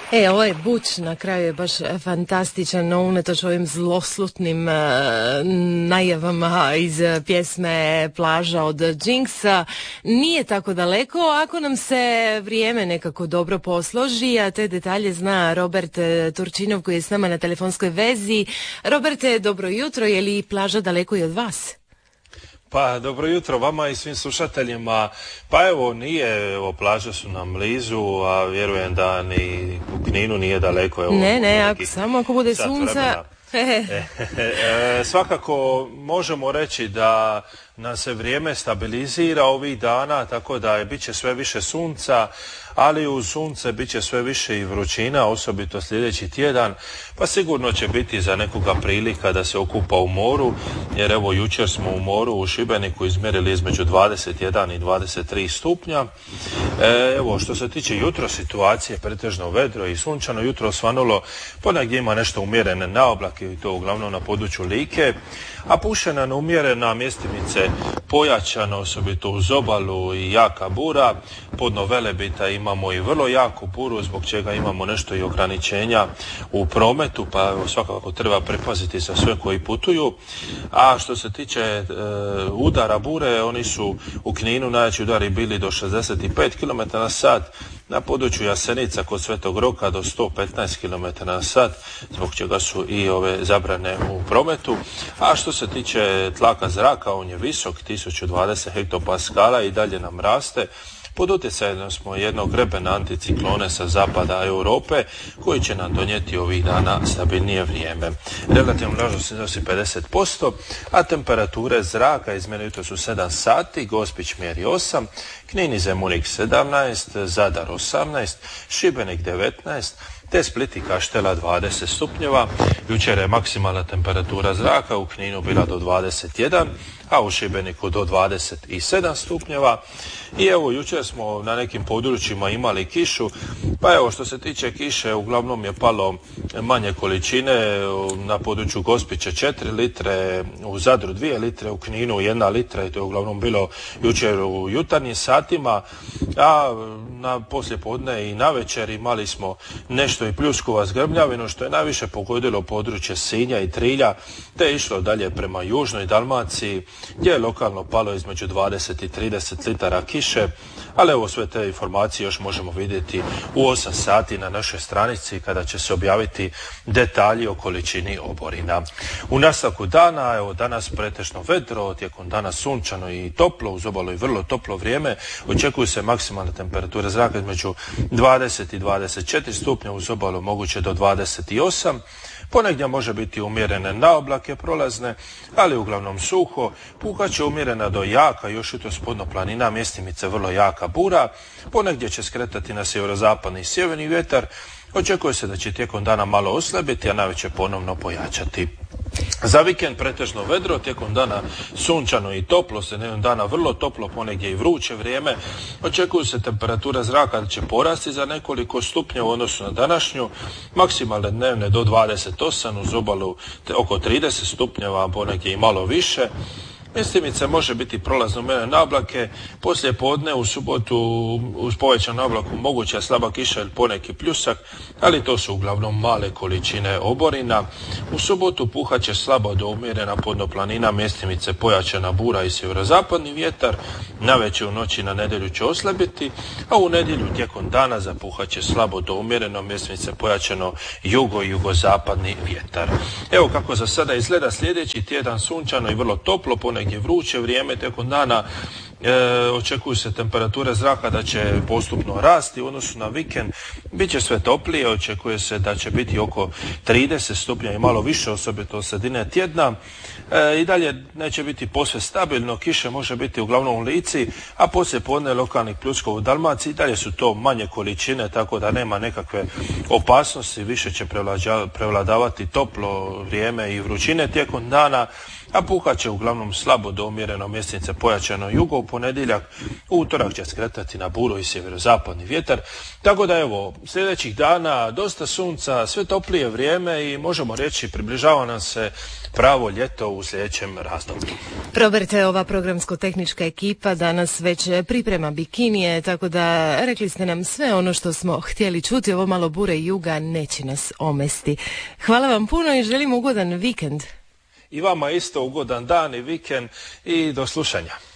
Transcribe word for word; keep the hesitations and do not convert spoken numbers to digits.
E, ovaj buč na kraju je baš fantastičan, no unatoč ovim zloslutnim uh, najavama iz pjesme Plaža od Jinxa. Nije tako daleko ako nam se vrijeme nekako dobro posloži, a te detalje zna Robert Turčinov koji je s nama na telefonskoj vezi. Roberte, dobro jutro, je li plaža daleko i od vas? Pa, dobro jutro vama i svim slušateljima. Pa evo, nije, evo, plaže su nam blizu, a vjerujem da ni u Kninu nije daleko. Evo, ne, ne, ako, samo ako bude sunca. e, e, svakako možemo reći da nam se vrijeme stabilizira ovih dana, tako da je bit će sve više sunca, ali uz sunce bit će sve više i vrućina, osobito sljedeći tjedan, pa sigurno će biti za nekoga prilika da se okupa u moru, jer evo jučer smo u moru u Šibeniku izmjerili između dvadeset jedan i dvadeset tri stupnja. E, evo, što se tiče jutro situacije, pretežno vedro i sunčano, jutro osvanulo, ponegdje ima nešto umjerene naoblake i to uglavnom na području Like, a pušena na umjerena mjestimice pojačano, osobito uz obalu i jaka bura. Podno Velebita imamo i vrlo jaku buru, zbog čega imamo nešto i ograničenja u prometu, pa svakako treba pripaziti za sve koji putuju. A što se tiče e, udara bure, oni su u Kninu najjači udari bili do šezdeset pet kilometara na sat, na području Jasenica kod Svetog Roka do sto petnaest kilometara na sat, zbog čega su i ove zabrane u prometu. A što se tiče tlaka zraka, on je visok, tisuću dvadeset hektopaskala i dalje nam raste. Pod utjecajem smo jednog grebena anticiklone sa zapada Europe koji će nam donijeti ovih dana stabilnije vrijeme. Relativna vlažnost iznosi pedeset posto, a temperature zraka izmjene su sedam sati, Gospić mjeri osam, Knin i Zemunik sedamnaest, Zadar osamnaest, Šibenik devetnaest, te Split i Kaštela dvadeset stupnjeva. Jučer je maksimalna temperatura zraka u Kninu bila do dvadeset jedan, a u Šibeniku do dvadeset sedam stupnjeva. I evo, jučer smo na nekim područjima imali kišu, pa evo, što se tiče kiše, uglavnom je palo manje količine, na području Gospića četiri litre, u Zadru dvije litre, u Kninu jedna litra, i to je uglavnom bilo jučer u jutarnjim satima, a na poslijepodne i navečer imali smo nešto i pljuskova s grmljavinom, što je najviše pogodilo područje Sinja i Trilja, te je išlo dalje prema južnoj Dalmaciji, gdje je lokalno palo između dvadeset i trideset litara kiše, ali evo, sve te informacije još možemo vidjeti u osam sati na našoj stranici kada će se objaviti detalji o količini oborina. U nastavku dana, evo, danas pretežno vedro, tijekom dana sunčano i toplo, uz obalu i vrlo toplo vrijeme, očekuju se maksimalne temperature zraka između dvadeset i dvadeset četiri stupnja, uz obalu moguće do dvadeset osam. Ponegdje može biti umjerene naoblake prolazne, ali uglavnom suho, puhat će umjerena do jaka, još i to spodno planina, mjestimice vrlo jaka bura, ponegdje će skretati na sjeverozapadni i sjeverni vjetar, očekuje se da će tijekom dana malo oslabiti, a navečer ponovno pojačati. Za vikend pretežno vedro, tijekom dana sunčano i toplo, se nekom dana vrlo toplo, ponegdje i vruće vrijeme. Očekuju se temperatura zraka da će porasti za nekoliko stupnja u odnosu na današnju, maksimalne dnevne do dvadeset osam, uz obalu te oko trideset stupnjeva, ponegdje i malo više. Mjestimice može biti prolazno umjerene naoblake, poslije podne u subotu uz povećanu oblaku moguća slaba kiša ili poneki pljusak, ali to su uglavnom male količine oborina. U subotu puhat će slabo do umjerena podnoplanina, mjestimice pojačana bura i sjeverozapadni vjetar, navečer u noći na nedjelju će oslabiti, a u nedjelju tijekom dana zapuhat će slabo do umjereno, mjestimice pojačano jugo i jugozapadni vjetar. Evo kako za sada izgleda sljedeći tjedan: sunčano i vrlo toplo, ponegdje vruće vrijeme tijekom dana. E, očekuju se temperature zraka da će postupno rasti u odnosu na vikend, bit će sve toplije, očekuje se da će biti oko trideset stupnja i malo više, osobito od sredine tjedna. E, I dalje neće biti posve stabilno, kiše može biti uglavnom u Lici, a poslije podne lokalnih pljuskova u Dalmaciji. I dalje su to manje količine, tako da nema nekakve opasnosti, više će prevladavati toplo vrijeme i vrućine tijekom dana. a puhat će uglavnom slabo do umjereno, mjesnice pojačano jugo. U ponedjeljak, u utorak će skretati na buru i sjeverozapadni vjetar, tako da evo, sljedećih dana dosta sunca, sve toplije vrijeme i možemo reći približava nam se pravo ljeto u sljedećem razdoblju. Roberte, ova programsko-tehnička ekipa danas već priprema bikinije, tako da rekli ste nam sve ono što smo htjeli čuti. Ovo malo bure i juga neće nas omesti. Hvala vam puno i želim ugodan vikend. I vama isto ugodan dan i vikend i do slušanja.